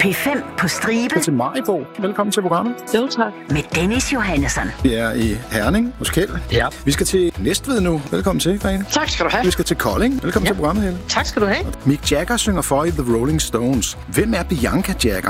P5 på stribe. Til Maribo. Velkommen til programmet. Jo, tak. Med Dennis Johannesson. Vi er i Herning hos Kjeld. Ja. Vi skal til Næstved nu. Velkommen til, Grete. Tak skal du have. Vi skal til Kolding. Velkommen til programmet, Helle. Tak skal du have. Mick Jagger synger for i The Rolling Stones. Hvem er Bianca Jagger?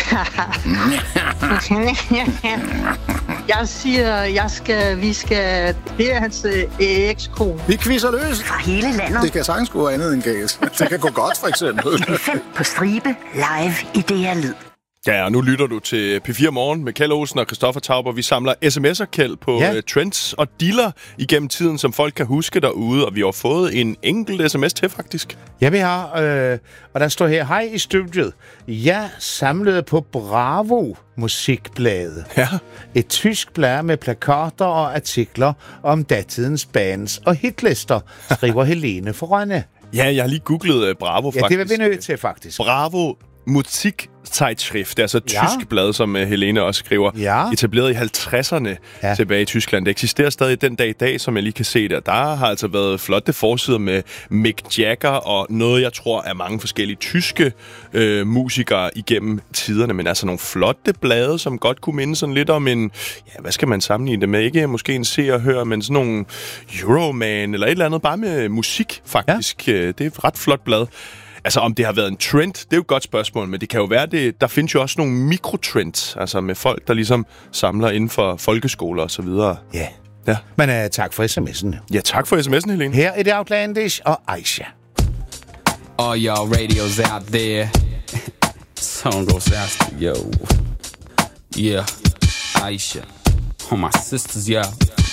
Jeg siger, vi skal... Det er hans ekskone. Vi quizzer løs. Fra hele landet. Det kan sagtens gå andet end galt. Det kan gå godt, for eksempel. P5 på stribe. Live i DR Lyd. Ja, og nu lytter du til P4 Morgen med Kjeld Olsen og Christoffer Tauber. Vi samler sms'er, Kjeld, på trends og diller igennem tiden, som folk kan huske derude. Og vi har fået en enkelt sms til, faktisk. Ja, vi har. Og der står her, hej i studiet. Jeg samlede på Bravo musikbladet. Ja. Et tysk blad med plakater og artikler om datidens bands og hitlister, skriver Helene fra Rønne. Ja, jeg har lige googlet Bravo, faktisk. Ja, det var vi nødt til, faktisk. Bravo Musikzeitschrift, altså et tysk blad, som Helene også skriver, etableret i 50'erne tilbage i Tyskland. Det eksisterer stadig den dag i dag, som jeg lige kan se der. Der har altså været flotte forsider med Mick Jagger og noget, jeg tror er mange forskellige tyske musikere igennem tiderne, men altså nogle flotte blade, som godt kunne minde sådan lidt om en, ja, hvad skal man sammenligne det med? Ikke måske en se og høre, men sådan nogle Euroman eller et eller andet, bare med musik faktisk. Ja. Det er et ret flot blad. Altså, om det har været en trend, det er jo et godt spørgsmål, men det kan jo være, der findes jo også nogle mikrotrends, altså med folk, der ligesom samler inden for folkeskoler og så videre. Ja. Men tak for sms'en. Ja, tak for sms'en, Helene. Her er det Outlandish og Aisha. All y'all radios out there. Song goes out to yo. Yeah, Aisha. All my sisters, yeah.